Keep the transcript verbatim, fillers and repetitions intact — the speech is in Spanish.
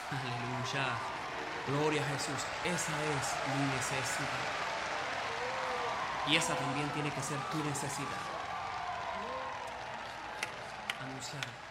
Aleluya. Gloria a Jesús. Esa es mi necesidad. Y esa también tiene que ser tu necesidad. Anunciar.